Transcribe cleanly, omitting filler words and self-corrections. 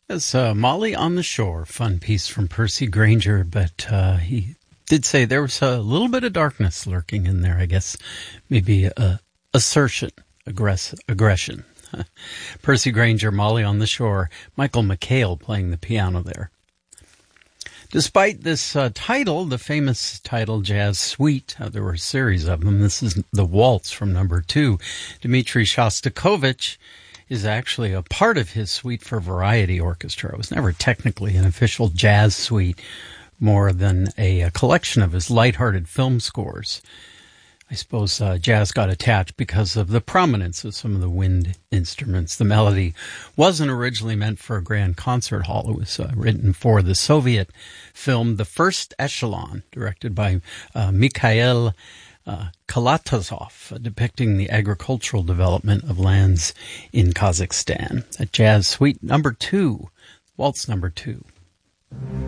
As Molly on the Shore, fun piece from Percy Granger, but he did say there was a little bit of darkness lurking in there, I guess. Maybe assertion, aggression. Percy Granger, Molly on the Shore, Michael McHale playing the piano there. Despite this title, the famous title, Jazz Suite, there were a series of them. This is the waltz from number 2. Dmitri Shostakovich is actually a part of his suite for variety orchestra. It was never technically an official jazz suite, more than a collection of his lighthearted film scores. I suppose jazz got attached because of the prominence of some of the wind instruments. The melody wasn't originally meant for a grand concert hall. It was written for the Soviet film The First Echelon, directed by Mikhail Kalatozov, depicting the agricultural development of lands in Kazakhstan. A jazz suite number 2, waltz number 2.